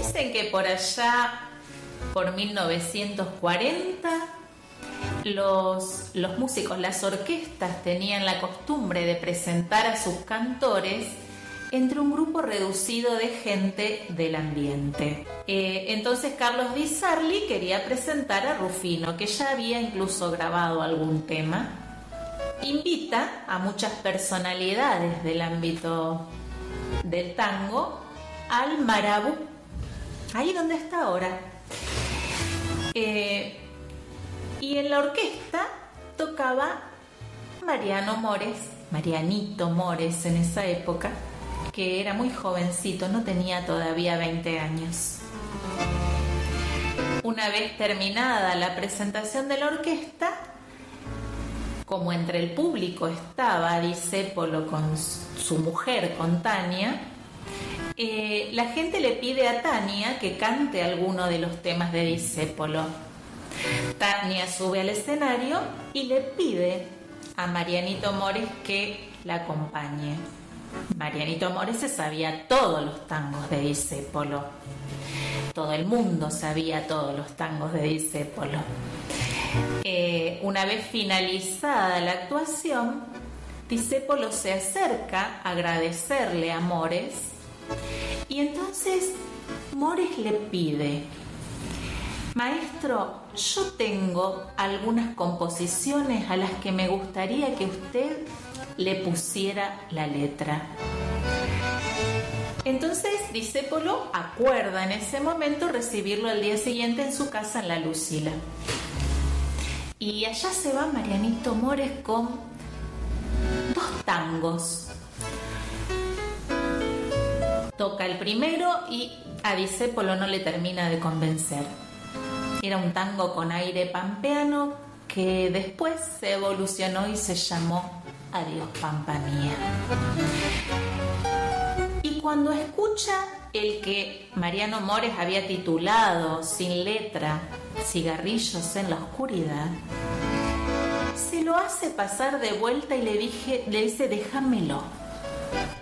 Dicen que por allá, por 1940, los músicos, las orquestas tenían la costumbre de presentar a sus cantores entre un grupo reducido de gente del ambiente. Entonces Carlos Di Sarli quería presentar a Rufino, que ya había incluso grabado algún tema. Invita a muchas personalidades del ámbito del tango al Marabú, ahí donde está ahora. Y en la orquesta tocaba Marianito Mores en esa época, que era muy jovencito, no tenía todavía 20 años. Una vez terminada la presentación de la orquesta, como entre el público estaba Discépolo con su mujer, con Tania, la gente le pide a Tania que cante alguno de los temas de Discépolo. Tania sube al escenario y le pide a Marianito Mores que la acompañe. Marianito Mores se sabía todos los tangos de Discépolo. Todo el mundo sabía todos los tangos de Discépolo. Una vez finalizada la actuación, Discépolo se acerca a agradecerle a Mores y entonces Mores le pide: maestro, yo tengo algunas composiciones a las que me gustaría que usted le pusiera la letra. Entonces Discépolo acuerda en ese momento recibirlo al día siguiente en su casa en La Lucila. Y allá se va Marianito Mores con 2 tangos. Toca el primero y a Discépolo no le termina de convencer. Era un tango con aire pampeano que después se evolucionó y se llamó Adiós Pampa Mía. Y cuando escucha el que Mariano Mores había titulado sin letra Cigarrillos en la oscuridad, se lo hace pasar de vuelta y le dice: déjamelo.